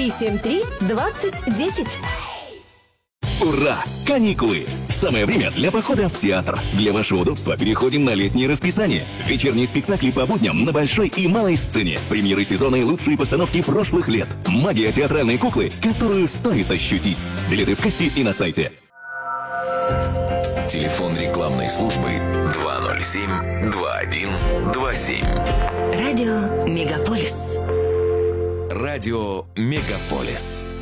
373-2010. Ура! Каникулы! Самое время для похода в театр. Для вашего удобства переходим на летнее расписание. Вечерние спектакли по будням на большой и малой сцене. Премьеры сезона и лучшие постановки прошлых лет. Магия театральной куклы, которую стоит ощутить. Билеты в кассе и на сайте. Телефон рекламной службы 207-2127. Радио Мегаполис. Радио Мегаполис.